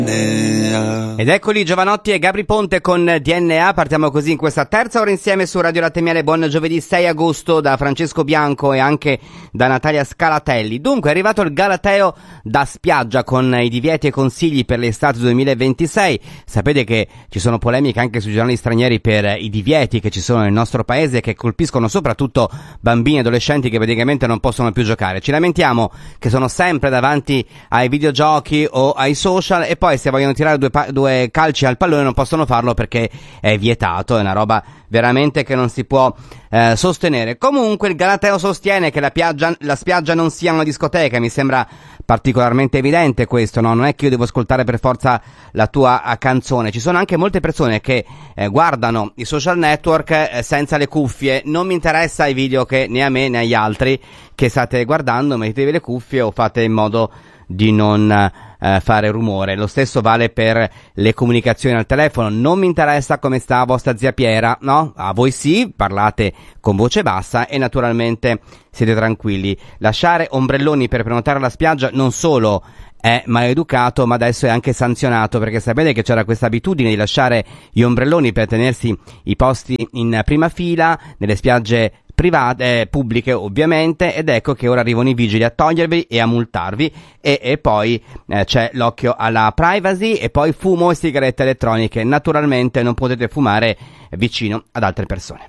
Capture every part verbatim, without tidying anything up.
Ed eccoli Giovanotti e Gabri Ponte con D N A. Partiamo così in questa terza ora insieme su Radio Latte Miele. Buon giovedì sei agosto da Francesco Bianco e anche da Natalia Scalatelli. Dunque è arrivato il Galateo da spiaggia con i divieti e consigli per l'estate duemilaventisei. Sapete che ci sono polemiche anche sui giornali stranieri per i divieti che ci sono nel nostro paese e che colpiscono soprattutto bambini e adolescenti che praticamente non possono più giocare. Ci lamentiamo che sono sempre davanti ai videogiochi o ai social e poi se vogliono tirare due, pa- due calci al pallone non possono farlo perché è vietato, è una roba veramente che non si può eh, sostenere. Comunque il Galateo sostiene che la, piaggia, la spiaggia non sia una discoteca. Mi sembra particolarmente evidente questo, no? Non è che io devo ascoltare per forza la tua uh, canzone. Ci sono anche molte persone che eh, guardano i social network eh, senza le cuffie. Non mi interessa i video che né a me né agli altri che state guardando, mettetevi le cuffie o fate in modo di non eh, fare rumore. Lo stesso vale per le comunicazioni al telefono. Non mi interessa come sta vostra zia Piera, no? A voi sì, parlate con voce bassa e naturalmente siete tranquilli. Lasciare ombrelloni per prenotare la spiaggia non solo è maleducato, ma adesso è anche sanzionato, perché sapete che c'era questa abitudine di lasciare gli ombrelloni per tenersi i posti in prima fila nelle spiagge private, eh, pubbliche ovviamente, ed ecco che ora arrivano i vigili a togliervi e a multarvi e, e poi eh, c'è l'occhio alla privacy e poi fumo e sigarette elettroniche. Naturalmente non potete fumare vicino ad altre persone.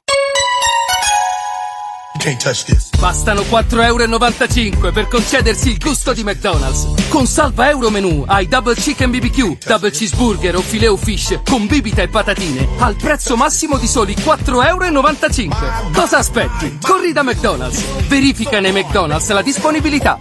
Bastano quattro virgola novantacinque euro per concedersi il gusto di McDonald's. Con Salva Euro Menù hai Double Chicken B B Q, Double Cheeseburger o Filet o Fish con bibita e patatine al prezzo massimo di soli quattro virgola novantacinque euro. Cosa aspetti? Corri da McDonald's. Verifica nei McDonald's la disponibilità.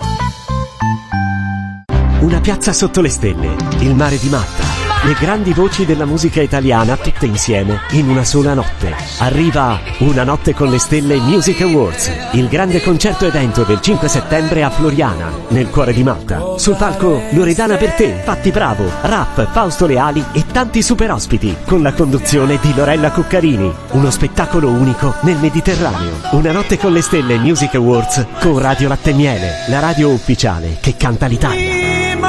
Una piazza sotto le stelle, il mare di Malta, le grandi voci della musica italiana tutte insieme in una sola notte. Arriva Una notte con le stelle Music Awards, il grande concerto evento del cinque settembre a Floriana, nel cuore di Malta. Sul palco Loredana Bertè, Fatti Bravo, Raff, Fausto Leali e tanti super ospiti, con la conduzione di Lorella Cuccarini. Uno spettacolo unico nel Mediterraneo. Una notte con le stelle Music Awards con Radio Latte Miele, la radio ufficiale che canta l'Italia.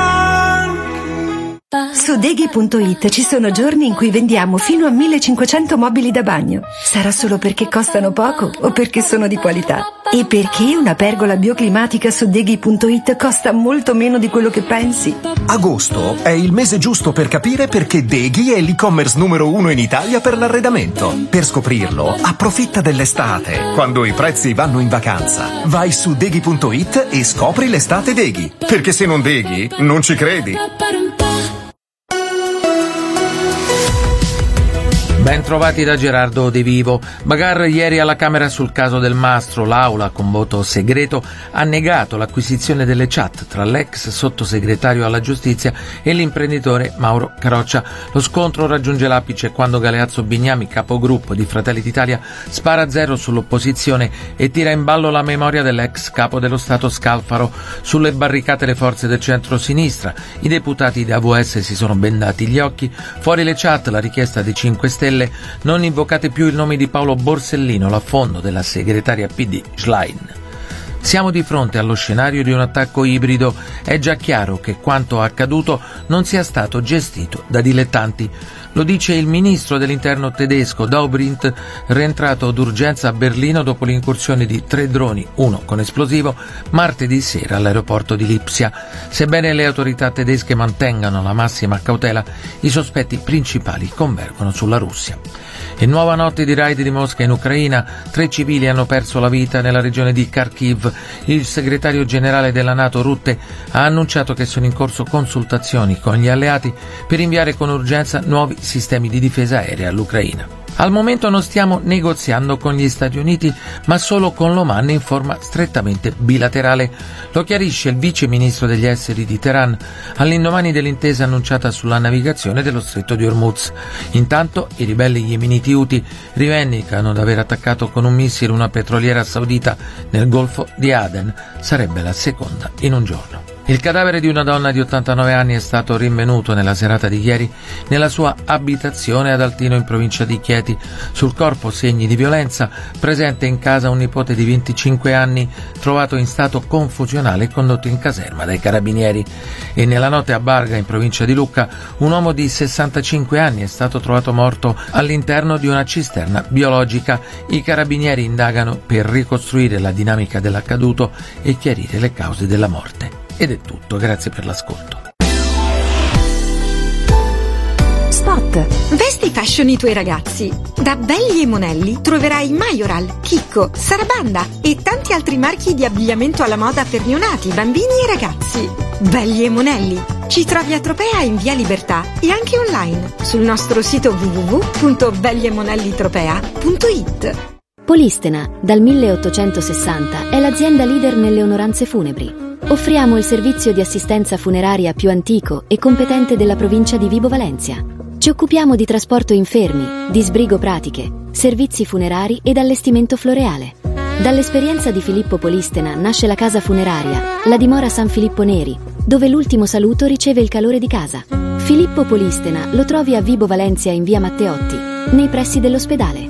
Su Deghi punto it ci sono giorni in cui vendiamo fino a millecinquecento mobili da bagno. Sarà solo perché costano poco o perché sono di qualità? E perché una pergola bioclimatica su Deghi punto it costa molto meno di quello che pensi? Agosto è il mese giusto per capire perché Deghi è l'e-commerce numero uno in Italia per l'arredamento. Per scoprirlo, approfitta dell'estate, quando i prezzi vanno in vacanza. Vai su Deghi punto it e scopri l'estate Deghi. Perché se non Deghi, non ci credi. Ben trovati da Gerardo De Vivo. Bagarre ieri alla Camera sul caso del Mastro. L'Aula, con voto segreto, ha negato l'acquisizione delle chat tra l'ex sottosegretario alla giustizia e l'imprenditore Mauro Caroccia. Lo scontro raggiunge l'apice quando Galeazzo Bignami, capogruppo di Fratelli d'Italia, spara a zero sull'opposizione e tira in ballo la memoria dell'ex capo dello Stato Scalfaro. Sulle barricate le forze del centro-sinistra. I deputati di A V S si sono bendati gli occhi. Fuori le chat, la richiesta dei cinque Stelle: non invocate più il nome di Paolo Borsellino, l'affondo della segretaria P D Schlein. Siamo di fronte allo scenario di un attacco ibrido. È già chiaro che quanto accaduto non sia stato gestito da dilettanti. Lo dice il ministro dell'interno tedesco Dobrindt, rientrato d'urgenza a Berlino dopo l'incursione di tre droni, uno con esplosivo, martedì sera all'aeroporto di Lipsia. Sebbene le autorità tedesche mantengano la massima cautela, i sospetti principali convergono sulla Russia. E nuova notte di raid di Mosca in Ucraina. Tre civili hanno perso la vita nella regione di Kharkiv. Il segretario generale della NATO Rutte ha annunciato che sono in corso consultazioni con gli alleati per inviare con urgenza nuovi sistemi di difesa aerea all'Ucraina. Al momento non stiamo negoziando con gli Stati Uniti, ma solo con l'Oman in forma strettamente bilaterale. Lo chiarisce il vice ministro degli esteri di Teheran all'indomani dell'intesa annunciata sulla navigazione dello stretto di Hormuz. Intanto i ribelli yemeniti Houthi rivendicano di aver attaccato con un missile una petroliera saudita nel Golfo di Aden. Sarebbe la seconda in un giorno. Il cadavere di una donna di ottantanove anni è stato rinvenuto nella serata di ieri nella sua abitazione ad Altino in provincia di Chieti. Sul corpo segni di violenza, presente in casa un nipote di venticinque anni trovato in stato confusionale e condotto in caserma dai carabinieri. E nella notte a Barga in provincia di Lucca un uomo di sessantacinque anni è stato trovato morto all'interno di una cisterna biologica. I carabinieri indagano per ricostruire la dinamica dell'accaduto e chiarire le cause della morte. Ed è tutto, grazie per l'ascolto. Spot. Vesti fashion i tuoi ragazzi. Da Belli e Monelli troverai Majoral, Chicco, Sarabanda e tanti altri marchi di abbigliamento alla moda per neonati, bambini e ragazzi. Belli e Monelli. Ci trovi a Tropea in via Libertà e anche online sul nostro sito w w w punto belli e monelli tropea punto i t. Polistena, dal milleottocentosessanta, è l'azienda leader nelle onoranze funebri. Offriamo il servizio di assistenza funeraria più antico e competente della provincia di Vibo Valentia. Ci occupiamo di trasporto infermi, disbrigo pratiche, servizi funerari ed allestimento floreale. Dall'esperienza di Filippo Polistena nasce la casa funeraria, la dimora San Filippo Neri, dove l'ultimo saluto riceve il calore di casa. Filippo Polistena lo trovi a Vibo Valentia in via Matteotti, nei pressi dell'ospedale.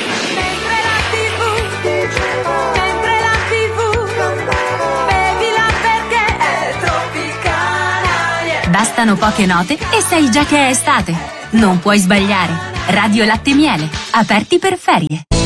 Bastano poche note e sai già che è estate. Non puoi sbagliare. Radio Latte Miele, aperti per ferie.